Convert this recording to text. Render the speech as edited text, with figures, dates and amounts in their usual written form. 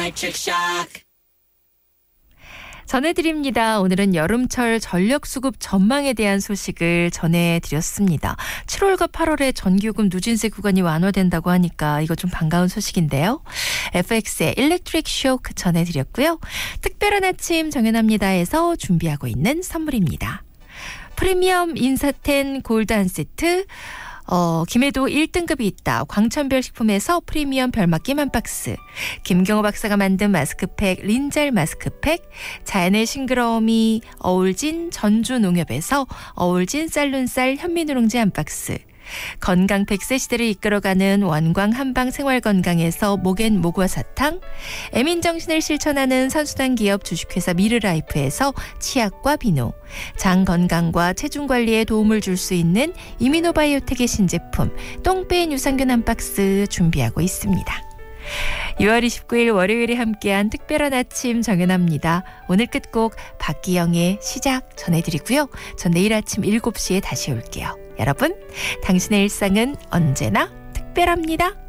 Electric Shock. 전해드립니다. 오늘은 여름철 전력수급 전망에 대한 소식을 전해드렸습니다. 7월과 8월에 전기요금 누진세 구간이 완화된다고 하니까 이거 좀 반가운 소식인데요. FX의 일렉트릭 쇼크 전해드렸고요. 특별한 아침 정연합니다에서 준비하고 있는 선물입니다. 프리미엄 인사텐 골드 한 세트, 김해도 1등급이 있다. 광천별 식품에서 프리미엄 별맛김 한 박스, 김경호 박사가 만든 마스크팩 린잘 마스크팩, 자연의 싱그러움이 어울진 전주농협에서 어울진 쌀눈쌀 현미누룽지 한 박스, 건강 100세 시대를 이끌어가는 원광 한방 생활건강에서 목엔 모과 사탕, 애민정신을 실천하는 선수단 기업 주식회사 미르라이프에서 치약과 비누, 장 건강과 체중 관리에 도움을 줄 수 있는 이미노바이오텍의 신제품 똥배인 유산균 한 박스 준비하고 있습니다. 6월 29일 월요일에 함께한 특별한 아침 정연합니다. 오늘 끝곡 박기영의 시작 전해드리고요. 전 내일 아침 7시에 다시 올게요. 여러분, 당신의 일상은 언제나 특별합니다.